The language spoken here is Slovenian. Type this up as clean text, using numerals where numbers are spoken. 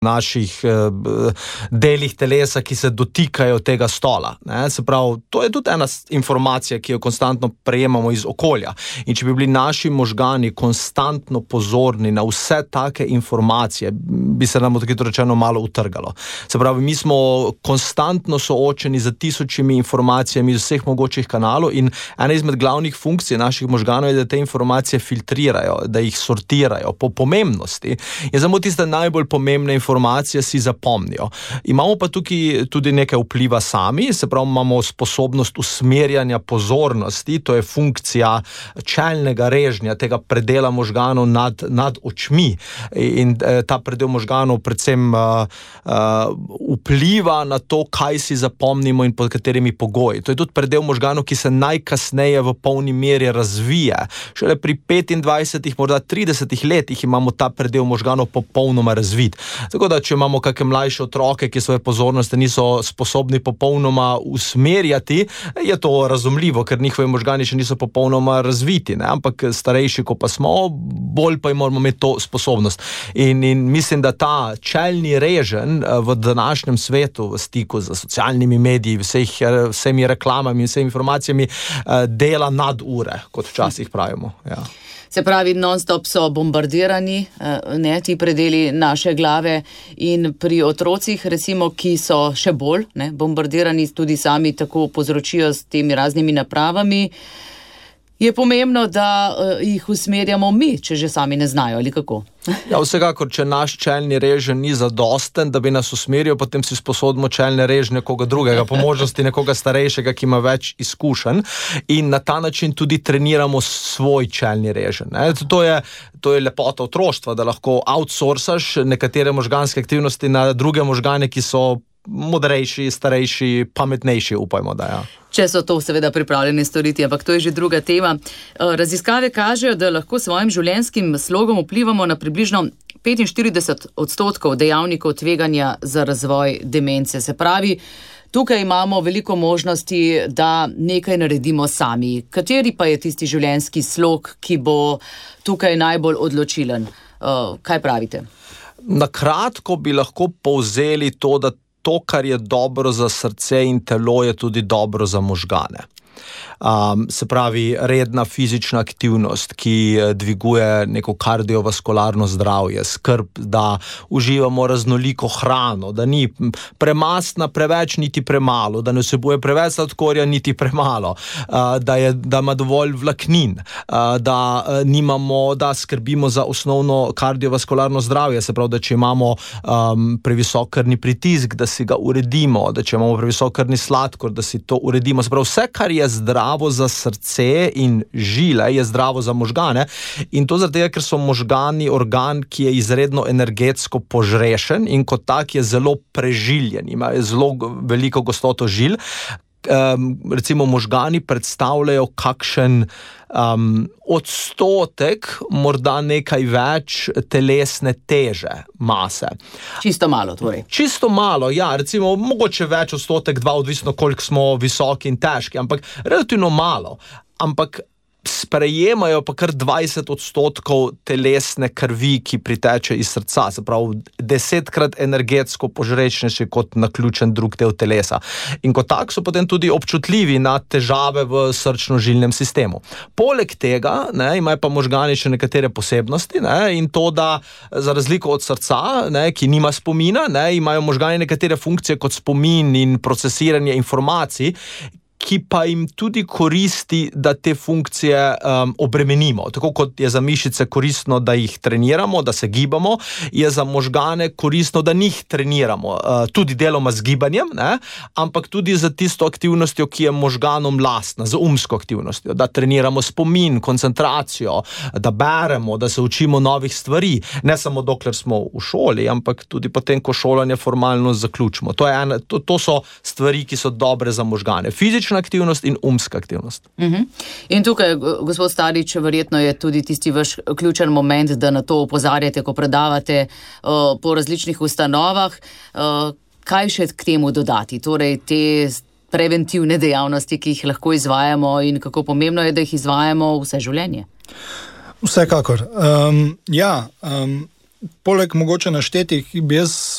naših delih telesa, ki se dotikajo tega stola. Ne? Se pravi, to je tudi ena informacija, ki jo konstantno prejemamo iz okolja. In če bi bili naši možgani konstantno pozorni na vse take informacije, bi se nam tako rečeno malo utrgalo. Se pravi, mi smo konstantno soočeni z tisočimi informacijami iz vseh mogočih kanalov in ena izmed glavnih funkcij naših možganov je, da te informacije filtrirajo, da jih sortirajo po pomembnosti. In samo tiste najbolj pomembne informacije si zapomnijo. Imamo pa tukaj tudi nekaj vpliva sami, se pravi, imamo sposobnost usmerjanja pozornosti, to je funkcija čelnega režnja, tega predela možganov nad očmi. In ta predel možganov predvsem vpliva na to, kaj si zapomnimo in pod katerimi pogoji. To je tudi predel možganov, ki se najkasneje v polni meri razvije. Šele pri 25, morda 30 letih imamo ta predel možganov popolnoma razvit. Tako da, če imamo kakšne mlajše otroke, ki svoje pozornosti niso sposobni popolnoma usmerjati, je to razumljivo, ker njihovi možgani še niso popolnoma razviti, ne? Ampak starejši, ko pa smo, bolj pa moramo imeti to sposobnost. In mislim, da ta čelni reženj v današnjem svetu, v stiku z socialnimi mediji, vsemi reklamami in vsemi informacijami, dela nad ure, kot včasih pravimo. Ja. Se pravi, non-stop so bombardirani, ti predeli naše glave in pri otrocih, recimo, ki so še bolj bombardirani, tudi sami tako povzročijo s temi raznimi napravami, je pomembno, da jih usmerjamo mi, če že sami ne znajo, ali kako? Ja, vsekakor, če naš čelni reženj ni zadosten, da bi nas usmeril, potem si sposodimo čelne režnje nekoga drugega, po možnosti nekoga starejšega, ki ima več izkušenj in na ta način tudi treniramo svoj čelni reženj. To je lepota otroštva, da lahko outsourcaš nekatere možganske aktivnosti na druge možgane, ki so modrejši, starejši, pametnejši, upajmo, da ja. Če so to seveda pripravljeni storiti, ampak to je že druga tema. Raziskave kažejo, da lahko svojim življenjskim slogom vplivamo na približno 45% dejavnikov tveganja za razvoj demence. Se pravi, tukaj imamo veliko možnosti, da nekaj naredimo sami. Kateri pa je tisti življenjski slog, ki bo tukaj najbolj odločilen? Kaj pravite? Na kratko bi lahko povzeli to, da to, kar je dobro za srce in telo, je tudi dobro za možgane. Se pravi, redna fizična aktivnost, ki dviguje neko kardiovaskularno zdravje, skrb, da uživamo raznoliko hrano, da ni premastna preveč, niti premalo, da ne vsebuje preveč sladkorja, niti premalo, da ima dovolj vlaknin, da skrbimo za osnovno kardiovaskularno zdravje, se pravi, da če imamo previsok krvni pritisk, da si ga uredimo, da če imamo previsok krvni sladkor, da si to uredimo, se pravi, vse, kar je zdravo za srce in žile, je zdravo za možgane in to zaradi tega, ker so možgani organ, ki je izredno energetsko požrešen in kot tak je zelo prežiljen, ima zelo veliko gostoto žil. Recimo možgani predstavljajo kakšen odstotek, morda nekaj več telesne teže, mase. Čisto malo, torej. Čisto malo, ja, recimo mogoče več odstotek, 2, odvisno koliko smo visoki in težki, ampak relativno malo. Ampak sprejemajo pa kar 20% telesne krvi, ki priteče iz srca, se pravi 10-krat energetsko požrečnejši kot naključen drug del telesa. In kot tak so potem tudi občutljivi na težave v srčno-žilnem sistemu. Poleg tega imajo pa možgani še nekatere posebnosti in to, da za razliko od srca, ki nima spomina, imajo možgani nekatere funkcije kot spomin in procesiranje informacij, ki pa jim tudi koristi, da te funkcije obremenimo. Tako kot je za mišice koristno, da jih treniramo, da se gibamo, je za možgane koristno, da njih treniramo. Tudi deloma z gibanjem, ampak tudi za tisto aktivnostjo, ki je možganom lastna, z umsko aktivnostjo. Da treniramo spomin, koncentracijo, da beremo, da se učimo novih stvari. Ne samo dokler smo v šoli, ampak tudi potem, ko šolanje formalno zaključimo. To so stvari, ki so dobre za možgane. Fizična aktivnost in umska aktivnost. In tukaj, gospod Starič, verjetno je tudi tisti vaš ključen moment, da na to opozarjate, ko predavate po različnih ustanovah. Kaj še k temu dodati? Torej, te preventivne dejavnosti, ki jih lahko izvajamo in kako pomembno je, da jih izvajamo vse življenje? Vsekakor. Poleg mogoče naštetih bi jaz